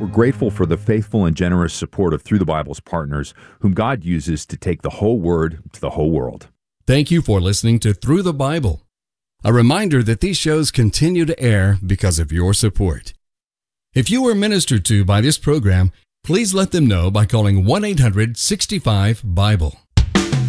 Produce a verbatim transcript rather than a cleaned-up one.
We're grateful for the faithful and generous support of Through the Bible's partners, whom God uses to take the whole Word to the whole world. Thank you for listening to Through the Bible. A reminder that these shows continue to air because of your support. If you were ministered to by this program, please let them know by calling one eight hundred sixty-five Bible.